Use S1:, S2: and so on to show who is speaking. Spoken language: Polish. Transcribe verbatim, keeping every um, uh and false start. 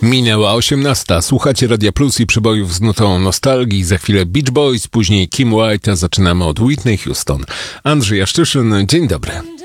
S1: Minęła osiemnasta. Słuchacie Radia Plus i przybojów z nutą nostalgii. Za chwilę Beach Boys, później Kim White, a zaczynamy od Whitney Houston. Andrzej Jaszczyszyn, dzień dobry.